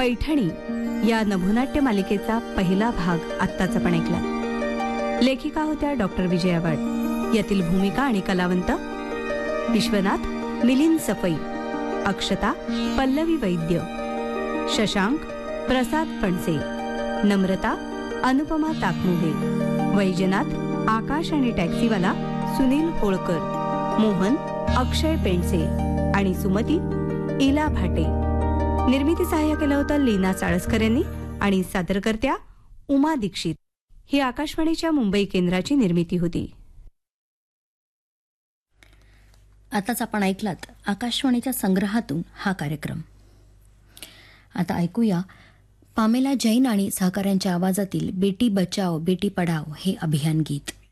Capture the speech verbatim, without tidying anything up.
पैठणी या नभोनाट्य मालिकेचा पहिला भाग आत्ताच आपण ऐकला. लेखिका होत्या डॉक्टर विजया वाड. यातील भूमिका आणि कलावंत: विश्वनाथ मिलिंद सफई, अक्षता पल्लवी वैद्य, शशांक प्रसाद फणसे, नम्रता अनुपमा ताकमुहे, वैजनाथ आकाश आणि टॅक्सीवाला सुनील होळकर, मोहन अक्षय पेंडसे आणि सुमती इला भाटे. निर्मिती सहाय्य केलं होतं लीना चाळसकर यांनी आणि सादरकर्त्या उमा दीक्षित. ही आकाशवाणीच्या मुंबई केंद्राची निर्मिती होती. आताच आपण ऐकलात आकाशवाणीच्या संग्रहातून हा कार्यक्रम. आता ऐकूया पामेला जैन आणि सहकाऱ्यांच्या आवाजातील बेटी बचाओ बेटी पढाओ हे अभियान गीत.